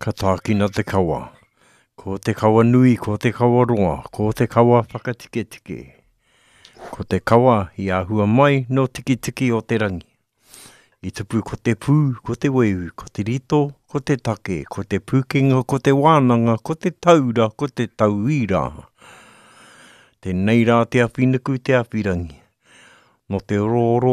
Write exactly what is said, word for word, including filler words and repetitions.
Ka tākina te kawa. Ko te kawa nui, ko te kawa roa, ko te kawa whakatike tike. Ko te kawa i āhua mai no tiki tiki o te rangi. I te pū ko te pū, ko te weu, ko te rito, ko te take, ko te pūkenga, ko te wānanga, ko te taura, ko te tauira. Tēnei rā te awhinuku te awhirangi. No te roro